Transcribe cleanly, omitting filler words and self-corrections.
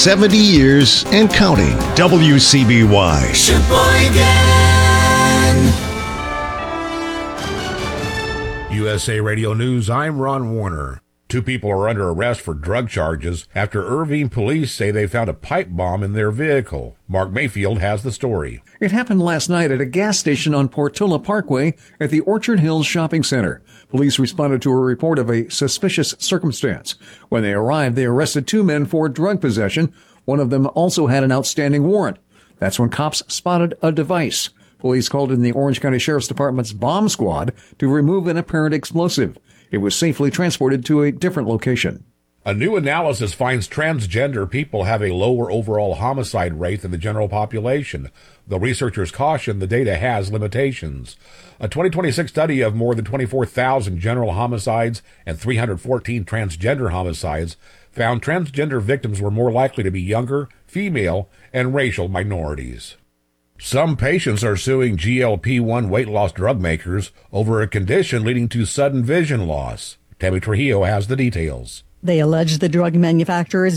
70 years and counting. WCBY. USA Radio News, I'm Ron Warner. 2 people are under arrest for drug charges after Irvine police say they found a pipe bomb in their vehicle. Mark Mayfield has the story. It happened last night at a gas station on Portola Parkway at the Orchard Hills Shopping Center. Police responded to a report of a suspicious circumstance. When they arrived, they arrested 2 men for drug possession. One of them also had an outstanding warrant. That's when cops spotted a device. Police called in the Orange County Sheriff's Department's bomb squad to remove an apparent explosive. It was safely transported to a different location. A new analysis finds transgender people have a lower overall homicide rate than the general population, though researchers caution the data has limitations. A 2026 study of more than 24,000 general homicides and 314 transgender homicides found transgender victims were more likely to be younger, female, and racial minorities. Some patients are suing GLP-1 weight loss drug makers over a condition leading to sudden vision loss. Tammy Trujillo has the details. They allege the drug manufacturers